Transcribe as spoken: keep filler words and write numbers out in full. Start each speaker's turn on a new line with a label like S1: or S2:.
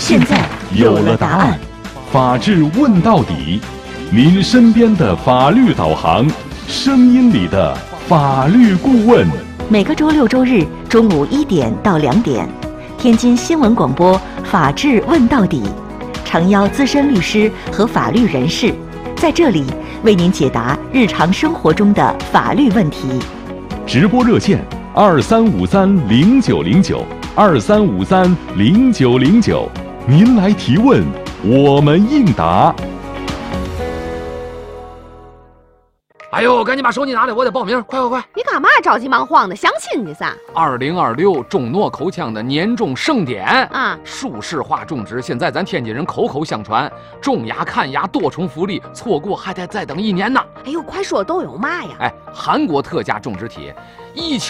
S1: 现在有了答案。法治问到底，您身边的法律导航，声音里的法律顾问。
S2: 每个周六周日中午一点到两点，天津新闻广播《法治问到底》，诚邀资深律师和法律人士，在这里为您解答日常生活中的法律问题。
S1: 直播热线二三五三零九零九二三五三零九零九，您来提问，我们应答。
S3: 哎呦，赶紧把手机拿来，我得报名，快快快！
S4: 你干嘛着急忙慌的？相亲去噻？
S3: 二零二六中诺口腔的年终盛典
S4: 啊，
S3: 舒适化种植，现在咱天津人口口相传，种牙看牙多重福利，错过还得再等一年呢。
S4: 哎呦，快说都有嘛呀？
S3: 哎，韩国特价种植体，一千。